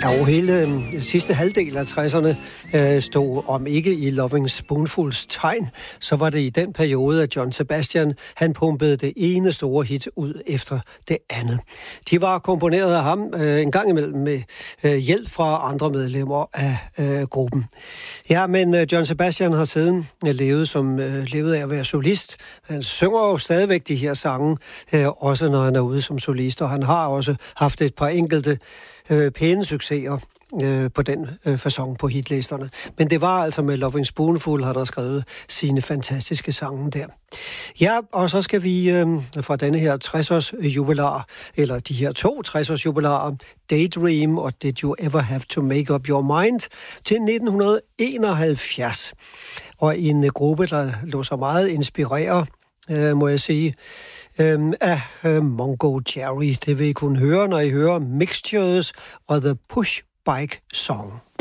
Og hele sidste halvdel af 60'erne stod, om ikke i Loving Spoonfuls tegn, så var det i den periode, at John Sebastian, han pumpede det ene store hit ud efter det andet. De var komponeret af ham en gang imellem med hjælp fra andre medlemmer af gruppen. Ja, men John Sebastian har siden levet af at være solist. Han synger jo stadigvæk de her sange, også når han er ude som solist, og han har også haft et par enkelte pæne succeser på den facon på hitlisterne. Men det var altså med Loving Spoonful, har der skrevet sine fantastiske sange der. Ja, og så skal vi fra denne her 60-års jubilar, eller de her 2 60-års jubilarer, Daydream og Did You Ever Have to Make Up Your Mind, til 1971. Og en gruppe, der lå så meget inspirere, må jeg sige, af Mungo Jerry. Det vil I kunne høre, når I hører Mixtures og The Push Bike Song.